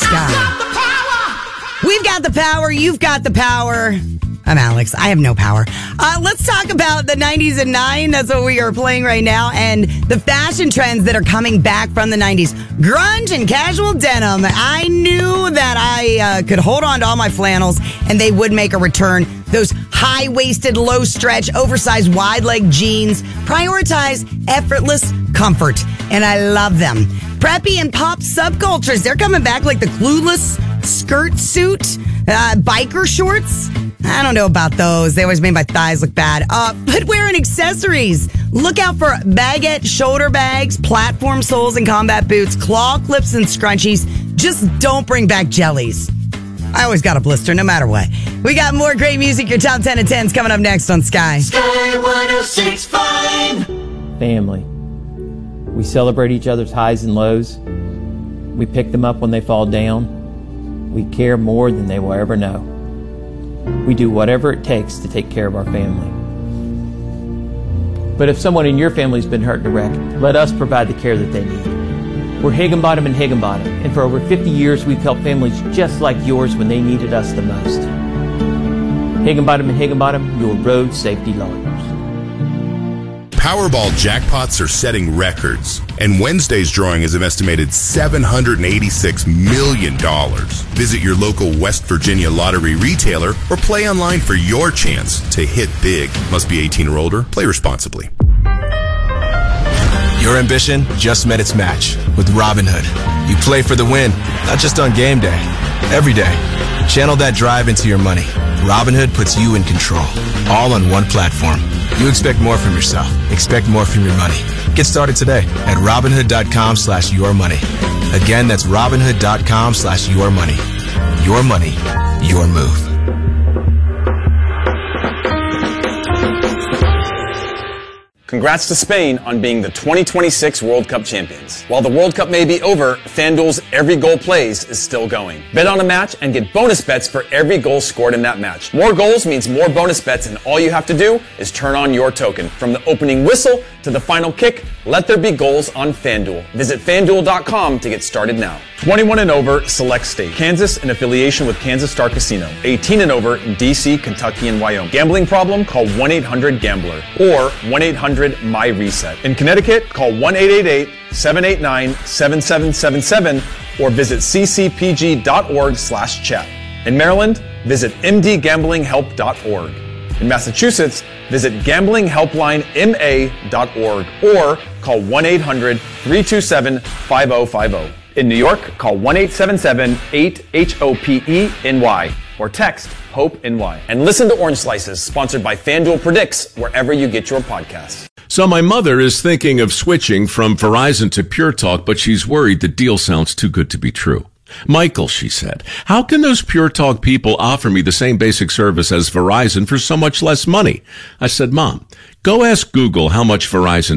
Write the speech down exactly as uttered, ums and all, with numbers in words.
Sky. We've got the power. You've got the power. I'm Alex. I have no power. Uh, let's talk about the nineties and nine. That's what we are playing right now. And the fashion trends that are coming back from the nineties. Grunge and casual denim. I knew that I uh, could hold on to all my flannels and they would make a return. Those high-waisted, low-stretch, oversized, wide-leg jeans prioritize effortless comfort. And I love them. Preppy and pop subcultures. They're coming back like the Clueless skirt suit, uh, biker shorts. I don't know about those. They always made my thighs look bad. Uh, footwear and accessories. Look out for baguette shoulder bags, platform soles and combat boots, claw clips and scrunchies. Just don't bring back jellies. I always got a blister, no matter what. We got more great music. Your top ten of tens coming up next on Sky. Sky one oh six point five. Family. We celebrate each other's highs and lows. We pick them up when they fall down. We care more than they will ever know. We do whatever it takes to take care of our family. But if someone in your family's been hurt in a wreck, let us provide the care that they need. We're Higginbottom and Higginbottom, and for over fifty years we've helped families just like yours when they needed us the most. Higginbottom and Higginbottom, your road safety lawyers. Powerball jackpots are setting records, and Wednesday's drawing is an estimated seven hundred eighty-six million dollars. Visit your local West Virginia lottery retailer or play online for your chance to hit big. Must be eighteen or older. Play responsibly. Your ambition just met its match with Robinhood. You play for the win, not just on game day, every day. Channel that drive into your money. Robinhood puts you in control, all on one platform. You expect more from yourself. Expect more from your money. Get started today at Robinhood.com slash your money. Again, that's Robinhood.com slash your money. Your money, your move. Congrats to Spain on being the twenty twenty-six World Cup champions. While the World Cup may be over, FanDuel's Every Goal Plays is still going. Bet on a match and get bonus bets for every goal scored in that match. More goals means more bonus bets, and all you have to do is turn on your token. From the opening whistle to the final kick, let there be goals on FanDuel. Visit FanDuel dot com to get started now. twenty-one and over, select state. Kansas in affiliation with Kansas Star Casino. eighteen and over in D C, Kentucky, and Wyoming. Gambling problem? Call one eight hundred gambler or one eight hundred M Y reset. In Connecticut, call one eight eight eight, seven eight nine, seven seven seven seven or visit c c p g dot org slash chat. In Maryland, visit m d gambling help dot org. In Massachusetts, visit gambling helpline m a dot org or call one eight hundred, three two seven, five oh five oh. In New York, call one eight seven seven, eight, H O P E N Y or text HOPE-N Y. And listen to Orange Slices, sponsored by FanDuel Predicts, wherever you get your podcasts. So my mother is thinking of switching from Verizon to Pure Talk, but she's worried the deal sounds too good to be true. Michael, she said, how can those Pure Talk people offer me the same basic service as Verizon for so much less money? I said, Mom, go ask Google how much Verizon